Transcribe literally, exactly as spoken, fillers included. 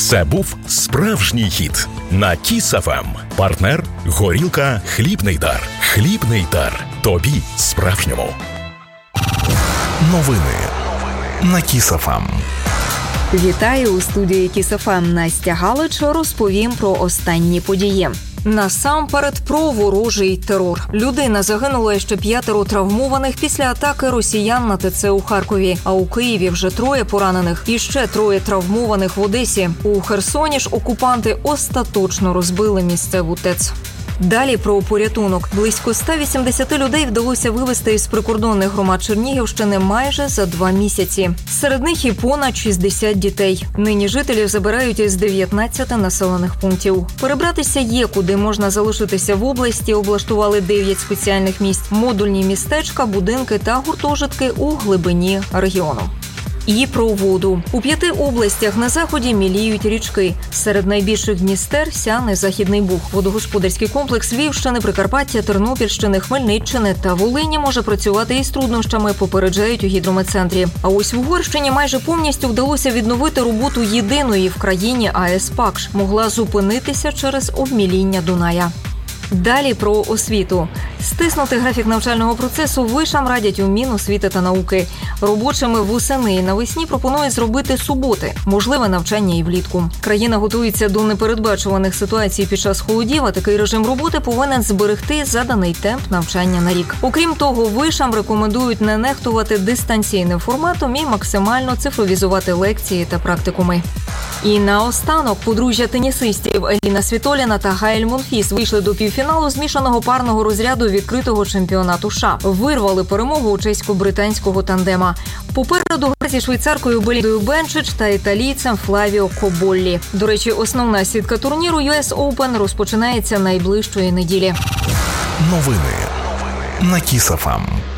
Це був справжній хіт на Кіс еф ем. Партнер – горілка «Хлібний дар». «Хлібний дар». Тобі справжньому. Новини на Кіс еф ем. Вітаю у студії Кіс еф ем. Настя Галич. Розповім про останні події. Насамперед про ворожий терор. Людина загинула, ще п'ятеро травмованих після атаки росіян на ТЦ у Харкові. А у Києві вже троє поранених і ще троє травмованих в Одесі. У Херсоні ж окупанти остаточно розбили місцеву ТЕЦ. Далі про порятунок. Близько ста вісімдесяти людей вдалося вивезти із прикордонних громад Чернігівщини майже за два місяці. Серед них і понад шістдесят дітей. Нині жителів забирають із дев'ятнадцяти населених пунктів. Перебратися є, куди можна залишитися в області. Облаштували дев'ять спеціальних місць. Модульні містечка, будинки та гуртожитки у глибині регіону. І про воду. У п'яти областях на заході міліють річки. Серед найбільших Дністер, Сяни, Західний Буг. Водогосподарський комплекс Львівщини, Прикарпаття, Тернопільщини, Хмельниччини та Волині може працювати із труднощами, попереджають у гідрометцентрі. А ось в Угорщині майже повністю вдалося відновити роботу єдиної в країні АЕС «Пакш». Могла зупинитися через обміління Дуная. Далі про освіту. Стиснути графік навчального процесу вишам радять у Міносвіти та науки. Робочими восени і навесні пропонують зробити суботи. Можливе навчання і влітку. Країна готується до непередбачуваних ситуацій під час холодів, а такий режим роботи повинен зберегти заданий темп навчання на рік. Окрім того, вишам рекомендують не нехтувати дистанційним форматом і максимально цифровізувати лекції та практикуми. І наостанок подружжя тенісистів Еліна Світоліна та Гаель Монфіс вийшли до півфіналу змішаного парного розряду відкритого чемпіонату США. Вирвали перемогу у чесько-британського тандема. Попереду гра зі швейцаркою Беліндою Бенчич та італійцем Флавіо Коболлі. До речі, основна сітка турніру ю ес Open розпочинається найближчої неділі. Новини на Кіс еф ем.